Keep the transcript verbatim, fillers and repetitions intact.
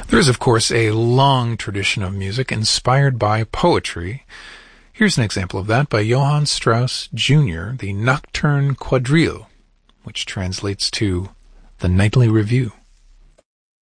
There is, of course, a long tradition of music inspired by poetry. Here's an example of that by Johann Strauss Junior, the Nocturne Quadrille, which translates to the Nightly Review.